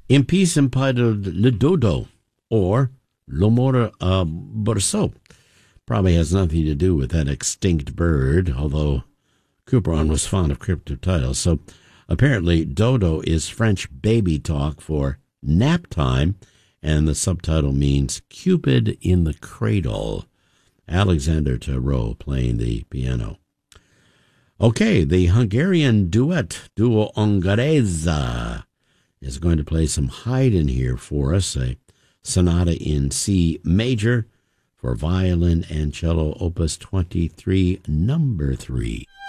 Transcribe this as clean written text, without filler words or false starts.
In piece entitled Le Dodo, or L'Omore Berceau. Probably has nothing to do with that extinct bird, although Couperin was fond of cryptic titles. So apparently Dodo is French baby talk for nap time, and the subtitle means Cupid in the Cradle. Alexander Tarot playing the piano. Okay, the Hungarian duo Ungareza, is going to play some Haydn here for us, a sonata in C major for violin and cello, opus 23, number 3.